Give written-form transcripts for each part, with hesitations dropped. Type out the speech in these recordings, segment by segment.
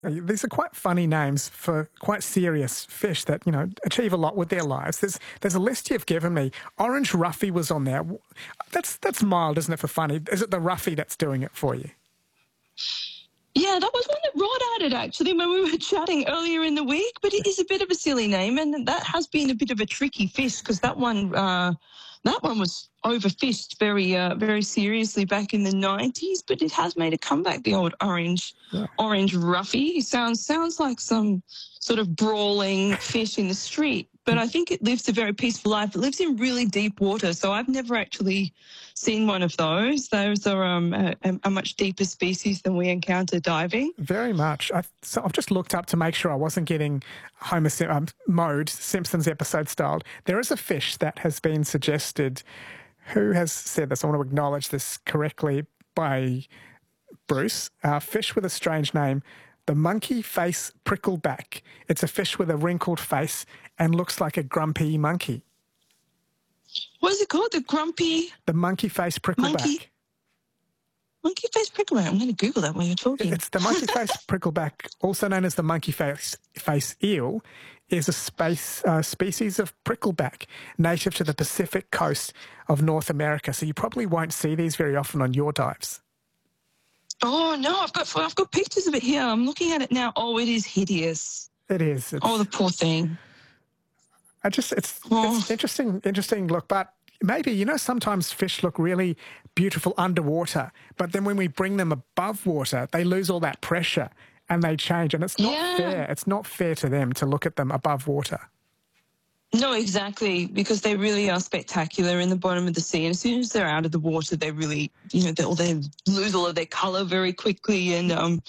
These are quite funny names for quite serious fish that, achieve a lot with their lives. There's a list you've given me. Orange Ruffy was on there. That's mild, isn't it, for funny? Is it the Ruffy that's doing it for you? Yeah, that was one that Rod added, actually, when we were chatting earlier in the week, but it is a bit of a silly name, and that has been a bit of a tricky fish because that one was overfished very seriously back in the 90s, but it has made a comeback, the old orange Ruffy. Sounds like some sort of brawling fish in the street, but I think it lives a very peaceful life. It lives in really deep water, so I've never actually seen one of those. Those are a much deeper species than we encounter diving. Very much. So I've just looked up to make sure I wasn't getting Simpsons episode styled. There is a fish that has been suggested. Who has said this? I want to acknowledge this correctly by Bruce. Fish with a strange name, the monkey face prickleback. It's a fish with a wrinkled face and looks like a grumpy monkey. What is it called? The monkey face prickleback. Monkey face prickleback. I'm going to Google that while you're talking. It's the monkey face prickleback, also known as the monkey face eel, is a species of prickleback native to the Pacific coast of North America. So you probably won't see these very often on your dives. Oh no, I've got pictures of it here. I'm looking at it now. Oh, it is hideous. It is. The poor thing. It's interesting look, but maybe, sometimes fish look really beautiful underwater, but then when we bring them above water, they lose all that pressure and they change, and it's not fair. It's not fair to them to look at them above water. No, exactly, because they really are spectacular in the bottom of the sea, and as soon as they're out of the water, they really, they lose all of their colour very quickly, and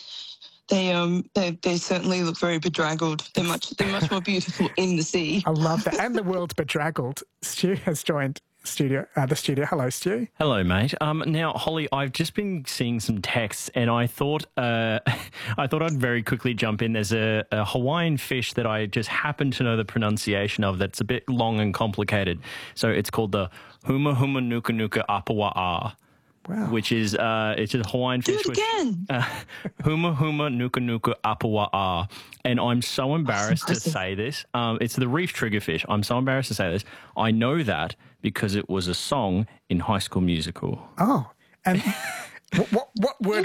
they certainly look very bedraggled. They're much more beautiful in the sea. I love that. And the world's bedraggled. Stu has joined the studio. Hello, Stu. Hello, mate. Now, Holly, I've just been seeing some texts, and I thought I'd very quickly jump in. There's a Hawaiian fish that I just happen to know the pronunciation of that's a bit long and complicated. So it's called the Huma Huma Nuka Nuka Apawa'a. Wow. Which is it's a Hawaiian fish. Do it again. Huma Huma Nuka Nuka Apawa'a. And I'm so embarrassed to say this. It's the reef triggerfish. I'm so embarrassed to say this. I know that because it was a song in High School Musical. Oh, and what word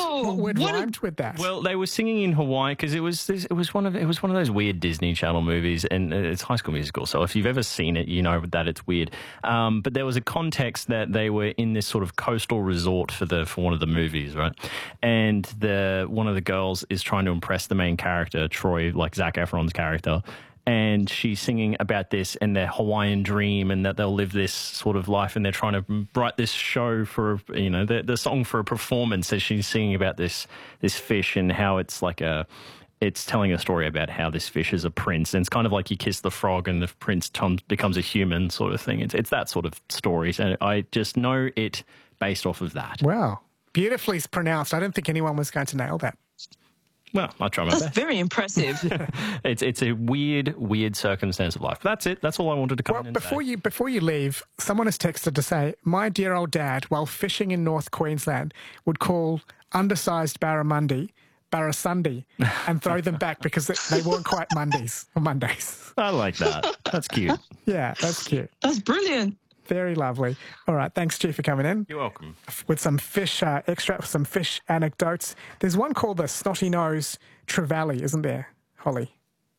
rhymed with that? Well, they were singing in Hawaii because it was one of those weird Disney Channel movies, and it's High School Musical. So if you've ever seen it, you know that it's weird. But there was a context that they were in this sort of coastal resort for one of the movies, right? And one of the girls is trying to impress the main character, Troy, like Zac Efron's character. And she's singing about this and their Hawaiian dream and that they'll live this sort of life, and they're trying to write this show for, the song for a performance as she's singing about this fish and how it's like it's telling a story about how this fish is a prince. And it's kind of like you kiss the frog and the prince becomes a human sort of thing. It's that sort of story. So I just know it based off of that. Wow. Beautifully pronounced. I didn't think anyone was going to nail that. Well, I try my best. That's very impressive. It's a weird circumstance of life. But that's it. That's all I wanted to come in and say. Before you leave, someone has texted to say, my dear old dad, while fishing in North Queensland, would call undersized barramundi barrasundi and throw them back because they weren't quite Mondays. I like that. That's cute. Yeah, that's cute. That's brilliant. Very lovely. All right, thanks, Stu, for coming in. You're welcome. With some fish extract, some fish anecdotes. There's one called the snotty nose trevally, isn't there, Holly?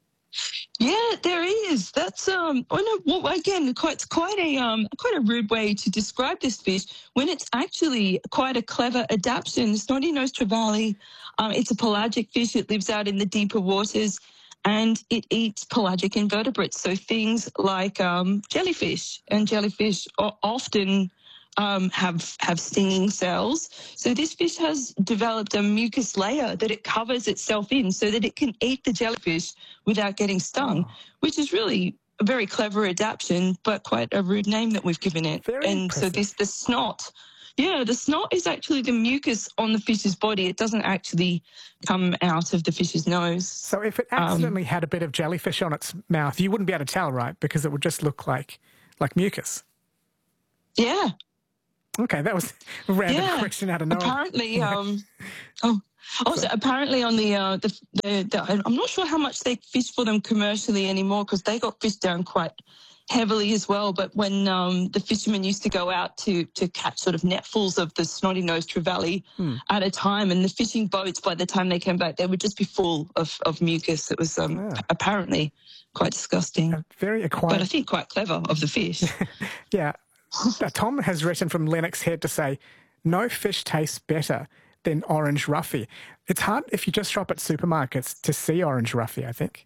Yeah, there is. That's again, quite a rude way to describe this fish when it's actually quite a clever adaptation. The snotty nose trevally, it's a pelagic fish. It lives out in the deeper waters, and it eats pelagic invertebrates, so things like jellyfish, and jellyfish often have stinging cells. So this fish has developed a mucus layer that it covers itself in so that it can eat the jellyfish without getting stung, which is really a very clever adaptation, but quite a rude name that we've given it. Very impressive. So the snot. Yeah, the snot is actually the mucus on the fish's body. It doesn't actually come out of the fish's nose. So if it accidentally had a bit of jellyfish on its mouth, you wouldn't be able to tell, right? Because it would just look like mucus. Yeah. Okay, that was a random question out of nowhere. Apparently, Also, apparently on I'm not sure how much they fish for them commercially anymore because they got fished down quite heavily as well. But when the fishermen used to go out to catch sort of netfuls of the snotty-nosed trevally at a time, and the fishing boats, by the time they came back, they would just be full of mucus. It was apparently quite disgusting. Very acquired. But I think quite clever of the fish. Yeah. Tom has written from Lennox Head to say, no fish tastes better than orange roughy. It's hard if you just shop at supermarkets to see orange roughy, I think.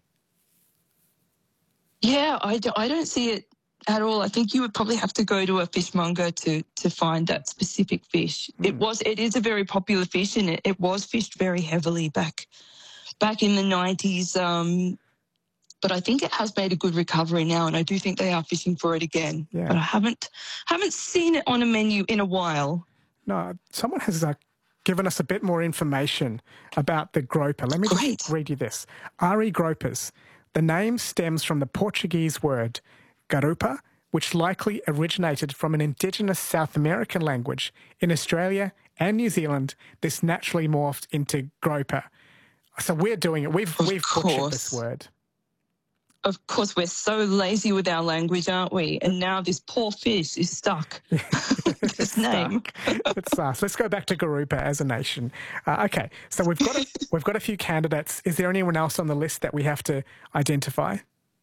Yeah, I don't see it at all. I think you would probably have to go to a fishmonger to find that specific fish. It is a very popular fish, and it was fished very heavily back in the 90s. But I think it has made a good recovery now, and I do think they are fishing for it again. Yeah. But I haven't seen it on a menu in a while. No, someone has given us a bit more information about the groper. Let me just read you this. Ari gropers. The name stems from the Portuguese word garupa, which likely originated from an indigenous South American language. In Australia and New Zealand, this naturally morphed into groper. So we're doing it. We've butchered this word. Of course, we're so lazy with our language, aren't we? And now this poor fish is stuck with this name. It's us. Let's go back to garupa as a nation. Okay, so we've got a few candidates. Is there anyone else on the list that we have to identify?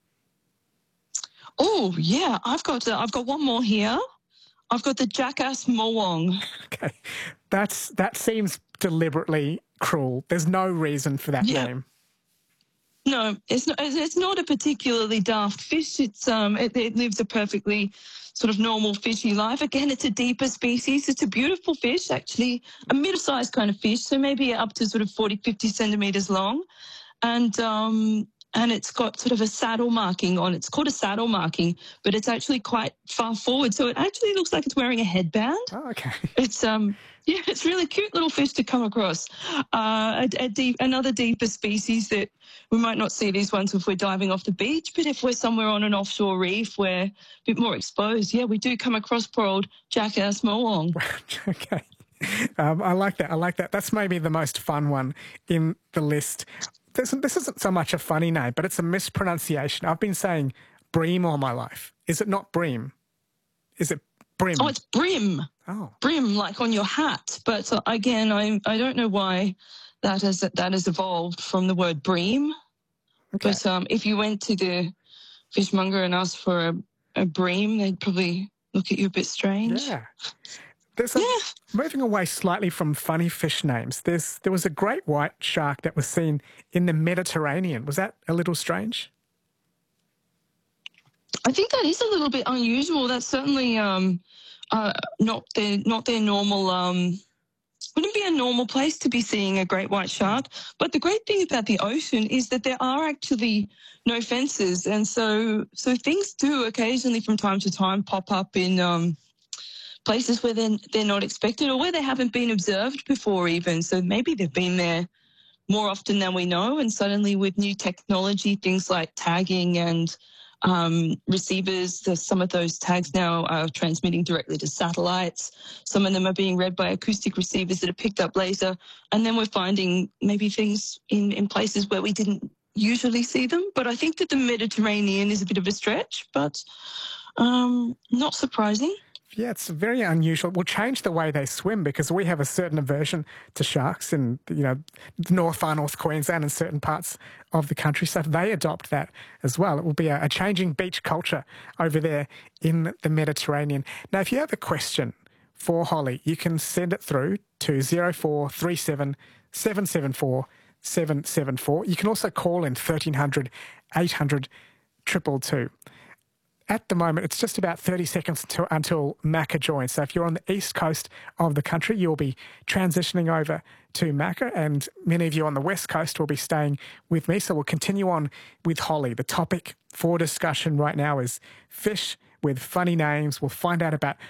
Oh yeah, I've got one more here. I've got the jackass mowong. Okay, that seems deliberately cruel. There's no reason for that name. No, it's not. It's not a particularly daft fish. It lives a perfectly sort of normal fishy life. Again, it's a deeper species. It's a beautiful fish, actually, a middle-sized kind of fish, so maybe up to sort of 40, 50 centimetres long, and it's got sort of a saddle marking on it. It's called a saddle marking, but it's actually quite far forward, so it actually looks like it's wearing a headband. Oh, okay. It's really cute little fish to come across. Another deeper species that we might not see these ones if we're diving off the beach, but if we're somewhere on an offshore reef, we're a bit more exposed. Yeah, we do come across poor old jackass mowong. Okay. I like that. That's maybe the most fun one in the list. This isn't so much a funny name, but it's a mispronunciation. I've been saying bream all my life. Is it not bream? Is it brim? Oh, it's brim. Oh. Brim, like on your hat. But again, I don't know why that has evolved from the word bream. Okay. But if you went to the fishmonger and asked for a bream, they'd probably look at you a bit strange. Yeah. Moving away slightly from funny fish names, there was a great white shark that was seen in the Mediterranean. Was that a little strange? I think that is a little bit unusual. That's certainly not their normal. Wouldn't be a normal place to be seeing a great white shark. But the great thing about the ocean is that there are actually no fences, and so things do occasionally, from time to time, pop up in places where they're not expected or where they haven't been observed before even. So maybe they've been there more often than we know, and suddenly with new technology, things like tagging and receivers, some of those tags now are transmitting directly to satellites. Some of them are being read by acoustic receivers that are picked up later. And then we're finding maybe things in places where we didn't usually see them. But I think that the Mediterranean is a bit of a stretch, but not surprising. Yeah, it's very unusual. We'll change the way they swim because we have a certain aversion to sharks in, far north Queensland and certain parts of the country. So if they adopt that as well, it will be a changing beach culture over there in the Mediterranean. Now, if you have a question for Holly, you can send it through to 0437 774 774. You can also call in 1300 800 222. At the moment, it's just about 30 seconds until Macca joins. So if you're on the east coast of the country, you'll be transitioning over to Macca, and many of you on the west coast will be staying with me. So we'll continue on with Holly. The topic for discussion right now is fish with funny names. We'll find out about